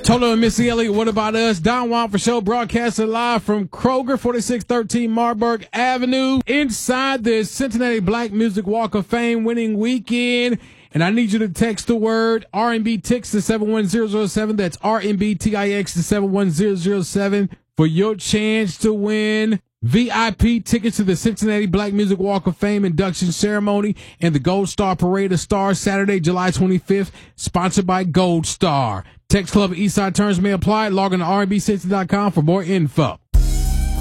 Toto and Missy Elliott, what about us? Don Juan for show, broadcasting live from Kroger, 4613 Marburg Avenue, inside the Cincinnati Black Music Walk of Fame winning weekend. And I need you to text the word R&B Tix to 71007. That's RMBTIX to 71007 for your chance to win VIP tickets to the Cincinnati Black Music Walk of Fame induction ceremony and the Gold Star Parade of Stars Saturday, July 25th, sponsored by Gold Star. Text Club Eastside terms may apply. Log on to rnbcincy.com for more info.